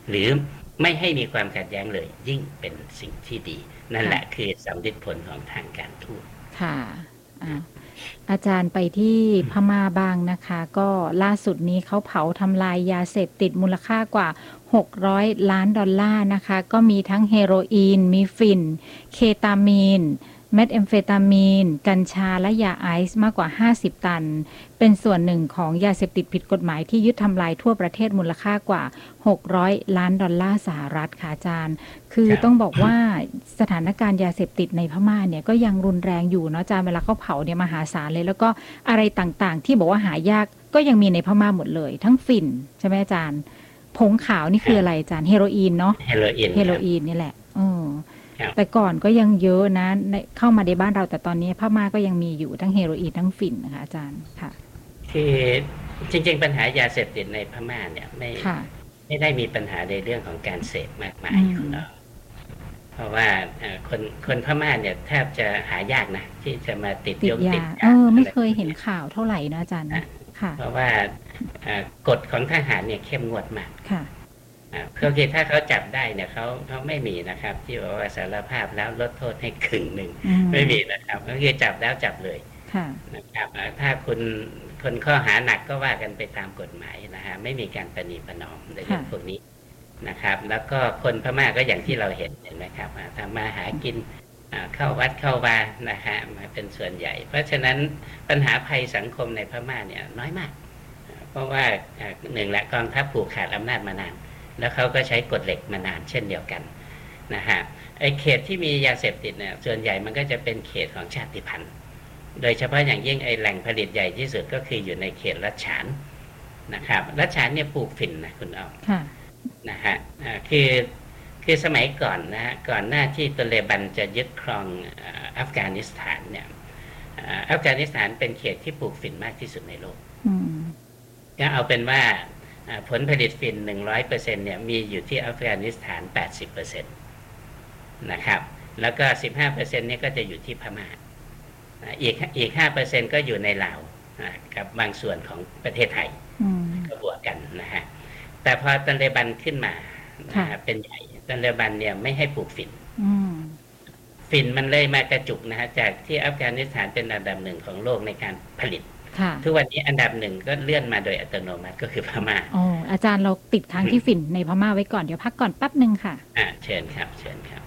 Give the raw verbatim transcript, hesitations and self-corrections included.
หรือไม่ให้มีความขัดแย้งเลยยิ่งเป็นสิ่งที่ดีนั่นแหละคือสำลิดผลของทางการทูตค่ะอ่าอาจารย์ไปที่พม่าบ้างนะคะก็ล่าสุดนี้เขาเผาทำลายยาเสพติดมูลค่ากว่าหกร้อยล้านดอลลาร์นะคะก็มีทั้งเฮโรอีนมีฟินเคตามีนเมทแอมเฟตามีนกัญชาและยาไอซ์มากกว่าห้าสิบตันเป็นส่วนหนึ่งของยาเสพติดผิดกฎหมายที่ยึดทำลายทั่วประเทศมูลค่ากว่าหกร้อยล้านดอลลาร์สหรัฐค่ะอาจารย์คือต้องบอกว่าสถานการณ์ยาเสพติดในพม่าเนี่ยก็ยังรุนแรงอยู่เนาะอาจารย์เวลาเขาเผาเนี่ยมหาศาลเลยแล้วก็อะไรต่างๆที่บอกว่าหายากก็ยังมีในพม่าหมดเลยทั้งฝิ่นใช่ไหมอาจารย์ผงขาวนี่คืออะไรอาจารย์เฮโรอีนเนาะเฮโรอีนเฮโรอีนนี่แหละเออแต่ก่อนก็ยังเยอะนะเข้ามาในบ้านเราแต่ตอนนี้พม่าก็ยังมีอยู่ทั้งเฮโรอีนทั้งฝิ่นนะคะอาจารย์ค่ะคือจริงๆปัญหายาเสพติดในพม่าเนี่ยไม่ไม่ได้มีปัญหาในเรื่องของการเสพมากมายของเราเพราะว่าคนคนพม่าเนี่ยแทบจะหายากนะที่จะมาติดยาติดเออไม่เคยเห็นข่าวเท่าไหร่นะอาจารย์นะค่ะเพราะว่ากฎของทหารเนี่ยเข้มงวดมากค่ะเพื่อที่ถ้าเขาจับได้เนี่ยเขาเขาไม่มีนะครับที่บอกว่าสารภาพแล้วลดโทษให้ครึ่งหนึ่งไม่มีนะครับก็คือจับแล้วจับเลยนะครับถ้าคุณคนข้อหาหนักก็ว่ากันไปตามกฎหมายนะฮะไม่มีการประนีประนอมในเรื่องพวกนี้นะครับแล้วก็คนพม่าก็อย่างที่เราเห็นเห็นไหมครับทำมาหากินเข้าวัดเข้าวานะฮะมาเป็นส่วนใหญ่เพราะฉะนั้นปัญหาภัยสังคมในพม่าเนี่ยน้อยมากเพราะว่าหนึ่งแหละกองทัพผูกขาดอำนาจมานานแล้วเขาก็ใช้กฎเหล็กมานานเช่นเดียวกันนะฮะไอ้เขตที่มียาเสพติดเนี่ยส่วนใหญ่มันก็จะเป็นเขตของชาติพันธุ์โดยเฉพาะอย่างยิ่งไอ้แหล่งผลิตใหญ่ที่สุดก็คืออยู่ในเขตรัชฉานนะครับรัชฉานเนี่ยปลูกฝิ่นนะคุณเอานะฮะคือคือสมัยก่อนนะฮะก่อนหน้าที่ตาเลบันจะยึดครองอัฟกานิสถานเนี่ยอัฟกานิสถานเป็นเขตที่ปลูกฝิ่นมากที่สุดในโลกก็เอาเป็นว่าผลผลิตฝิ่น หนึ่งร้อยเปอร์เซ็นต์ เนี่ยมีอยู่ที่อัฟกานิสถาน แปดสิบเปอร์เซ็นต์ นะครับแล้วก็ สิบห้าเปอร์เซ็นต์ เนี่ยก็จะอยู่ที่พม่าอีกอีก ห้าเปอร์เซ็นต์ ก็อยู่ในลาวกับบางส่วนของประเทศไทยก็บวกกันนะฮะแต่พอตาเลบันขึ้นมาเป็นใหญ่ตาเลบันเนี่ยไม่ให้ปลูกฝิ่นฝิ่นมันเลยมากระจุกนะฮะจากที่อัฟกานิสถานเป็นอันดับหนึ่งของโลกในการผลิตทุกวันนี้อันดับหนึ่งก็เลื่อนมาโดยอัตโนมัติก็คือพม่าอ๋ออาจารย์เราติดทางที่ฝิ่นในพม่าไว้ก่อนเดี๋ยวพักก่อนแป๊บนึงค่ะอ่าเชิญครับเชิญครับ